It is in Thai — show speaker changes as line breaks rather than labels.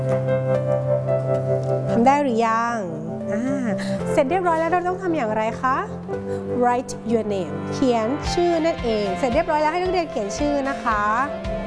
ทำได้หรือยังเสร็จเรียบร้อยแล้วเราต้องทำอย่างไรคะ write your name เขียนชื่อนั่นเองเสร็จเรียบร้อยแล้วให้นักเรียนเขียนชื่อนะคะ